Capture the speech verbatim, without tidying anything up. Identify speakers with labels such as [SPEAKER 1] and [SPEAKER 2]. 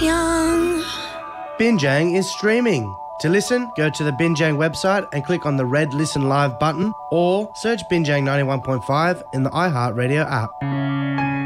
[SPEAKER 1] young.
[SPEAKER 2] Binjang is streaming. To listen, go to the Binjang website and click on the red Listen Live button or search Binjang ninety-one point five in the iHeartRadio app.